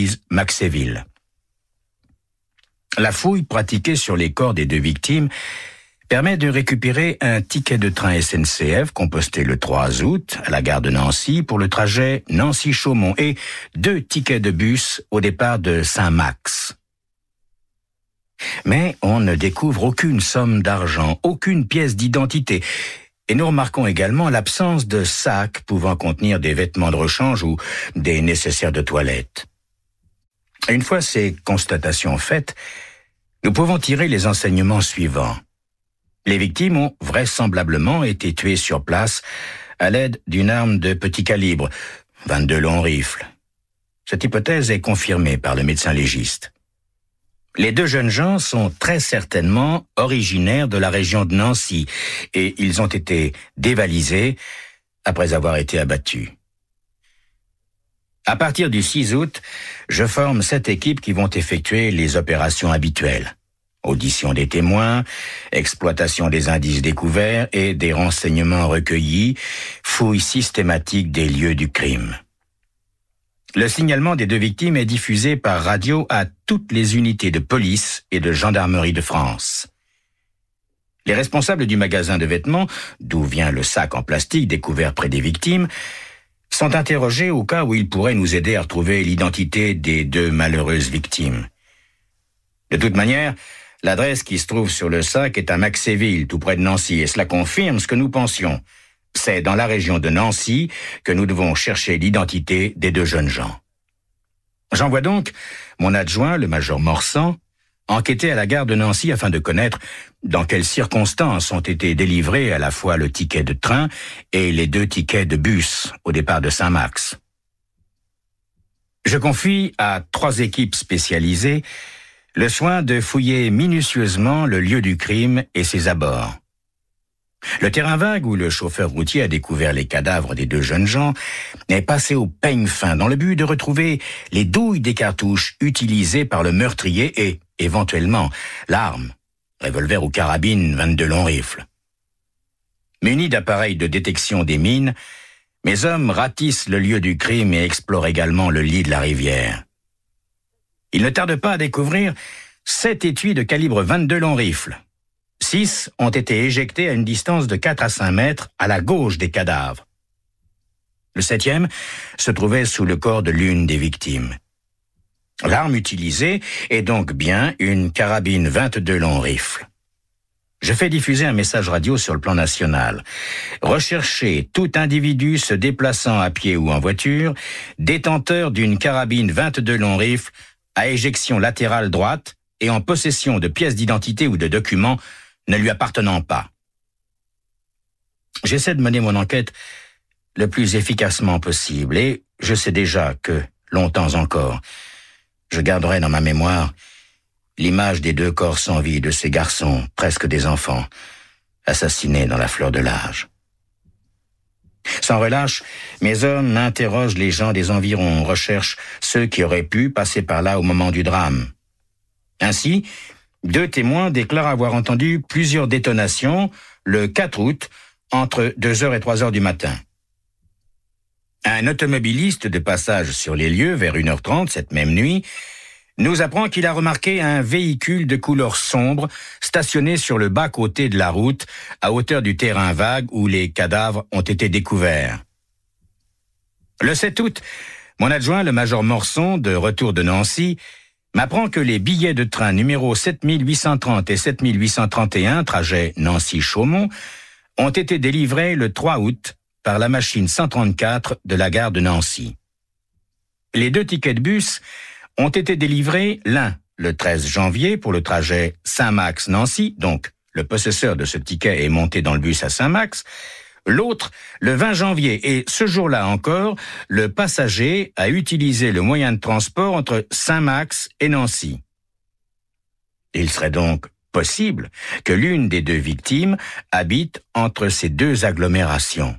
l'église Maxéville. La fouille pratiquée sur les corps des deux victimes permet de récupérer un ticket de train SNCF composté le 3 août à la gare de Nancy pour le trajet Nancy-Chaumont et 2 tickets de bus au départ de Saint-Max. Mais on ne découvre aucune somme d'argent, aucune pièce d'identité. Et nous remarquons également l'absence de sacs pouvant contenir des vêtements de rechange ou des nécessaires de toilette. Une fois ces constatations faites, nous pouvons tirer les enseignements suivants. Les victimes ont vraisemblablement été tuées sur place à l'aide d'une arme de petit calibre, 22 longs rifles. Cette hypothèse est confirmée par le médecin légiste. Les 2 jeunes gens sont très certainement originaires de la région de Nancy et ils ont été dévalisés après avoir été abattus. À partir du 6 août, je forme 7 équipes qui vont effectuer les opérations habituelles. Audition des témoins, exploitation des indices découverts et des renseignements recueillis, fouille systématique des lieux du crime. Le signalement des 2 victimes est diffusé par radio à toutes les unités de police et de gendarmerie de France. Les responsables du magasin de vêtements, d'où vient le sac en plastique découvert près des victimes, sont interrogés au cas où ils pourraient nous aider à retrouver l'identité des 2 malheureuses victimes. De toute manière, l'adresse qui se trouve sur le sac est à Maxéville, tout près de Nancy, et cela confirme ce que nous pensions. C'est dans la région de Nancy que nous devons chercher l'identité des 2 jeunes gens. J'envoie donc mon adjoint, le major Morsan, enquêter à la gare de Nancy afin de connaître dans quelles circonstances ont été délivrés à la fois le ticket de train et les 2 tickets de bus au départ de Saint-Max. Je confie à 3 équipes spécialisées le soin de fouiller minutieusement le lieu du crime et ses abords. Le terrain vague où le chauffeur routier a découvert les cadavres des 2 jeunes gens est passé au peigne fin dans le but de retrouver les douilles des cartouches utilisées par le meurtrier et, éventuellement, l'arme, revolver ou carabine 22 longs rifles. Munis d'appareils de détection des mines, mes hommes ratissent le lieu du crime et explorent également le lit de la rivière. Ils ne tardent pas à découvrir 7 étuis de calibre 22 longs rifles. 6 ont été éjectés à une distance de 4 à 5 mètres à la gauche des cadavres. Le 7e se trouvait sous le corps de l'une des victimes. L'arme utilisée est donc bien une carabine 22 longs rifles. Je fais diffuser un message radio sur le plan national. Recherchez tout individu se déplaçant à pied ou en voiture, détenteur d'une carabine 22 longs rifles à éjection latérale droite et en possession de pièces d'identité ou de documents ne lui appartenant pas. J'essaie de mener mon enquête le plus efficacement possible et je sais déjà que, longtemps encore, je garderai dans ma mémoire l'image des 2 corps sans vie de ces garçons, presque des enfants, assassinés dans la fleur de l'âge. Sans relâche, mes hommes interrogent les gens des environs, recherchent ceux qui auraient pu passer par là au moment du drame. Ainsi, 2 témoins déclarent avoir entendu plusieurs détonations le 4 août entre 2h et 3h du matin. Un automobiliste de passage sur les lieux vers 1h30 cette même nuit nous apprend qu'il a remarqué un véhicule de couleur sombre stationné sur le bas-côté de la route à hauteur du terrain vague où les cadavres ont été découverts. Le 7 août, mon adjoint, le major Morson, de retour de Nancy, m'apprend que les billets de train numéro 7830 et 7831, trajet Nancy-Chaumont, ont été délivrés le 3 août par la machine 134 de la gare de Nancy. Les 2 tickets de bus ont été délivrés, l'un le 13 janvier pour le trajet Saint-Max-Nancy, donc le possesseur de ce ticket est monté dans le bus à Saint-Max, l'autre le 20 janvier et ce jour-là encore, le passager a utilisé le moyen de transport entre Saint-Max et Nancy. Il serait donc possible que l'une des 2 victimes habite entre ces 2 agglomérations.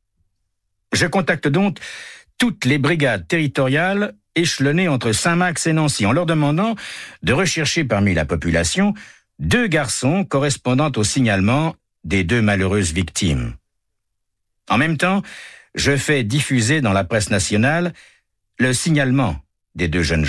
Je contacte donc toutes les brigades territoriales échelonnées entre Saint-Max et Nancy en leur demandant de rechercher parmi la population 2 garçons correspondant au signalement des 2 malheureuses victimes. En même temps, je fais diffuser dans la presse nationale le signalement des 2 jeunes